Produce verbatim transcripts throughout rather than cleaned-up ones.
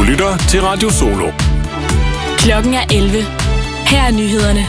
lytter til Radio Solo. Klokken er elleve. Her er nyhederne.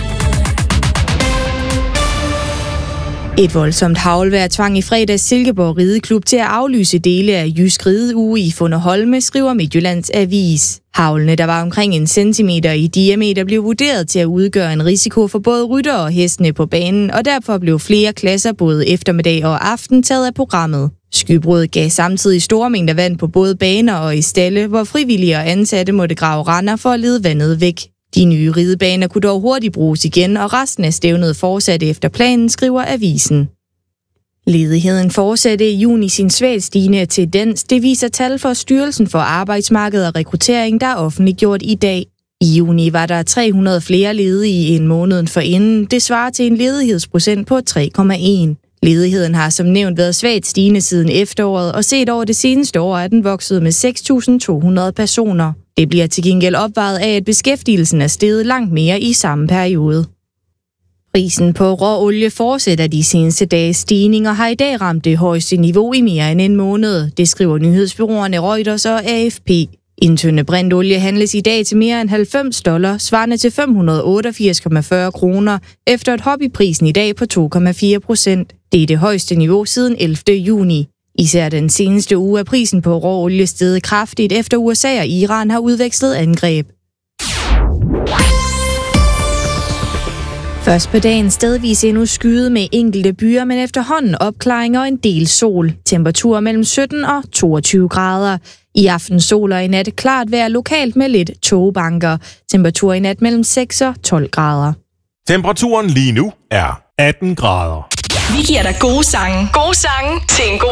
Et voldsomt haglvejr tvang i fredags Silkeborg Rideklub til at aflyse dele af Jysk Rideuge i Funderholme, skriver Midtjyllands Avis. Haglene, der var omkring en centimeter i diameter, blev vurderet til at udgøre en risiko for både rytter og hestene på banen, og derfor blev flere klasser både eftermiddag og aften taget af programmet. Skybruddet gav samtidig store mængder vand på både baner og i stalle, hvor frivillige og ansatte måtte grave render for at lede vandet væk. De nye ridebaner kunne dog hurtigt bruges igen, og resten af stævnet fortsatte efter planen, skriver avisen. Ledigheden fortsatte i juni sin svagt stigende tendens. Det viser tal fra Styrelsen for Arbejdsmarked og Rekruttering, der er offentliggjort i dag. I juni var der tre hundrede flere ledige end måneden forinden. Det svarer til en ledighedsprocent på tre komma en. Ledigheden har som nævnt været svagt stigende siden efteråret, og set over det seneste år er den vokset med seks tusind to hundrede personer. Det bliver til gengæld opvejet af, at beskæftigelsen er steget langt mere i samme periode. Prisen på råolie fortsætter de seneste dages stigninger, har i dag ramt det højeste niveau i mere end en måned. Det skriver nyhedsbureauerne Reuters og A F P. En tønde brintolie handles i dag til mere end halvfems dollar, svarende til fem hundrede otteogfirs komma fyrre kroner, efter et hop i prisen i dag på to komma fire procent. Det er det højeste niveau siden ellevte juni. Især den seneste uge er prisen på råolie steget kraftigt, efter U S A og Iran har udvekslet angreb. Først på dagen stedvis endnu skyet med enkelte byer, men efterhånden opklaringer og en del sol. Temperaturer mellem sytten og toogtyve grader. I aften sol og i nat klart vejr lokalt med lidt tågebanker. Temperatur i nat mellem seks og tolv grader. Temperaturen lige nu er atten grader. Vi giver dig gode sange. Gode sange til en god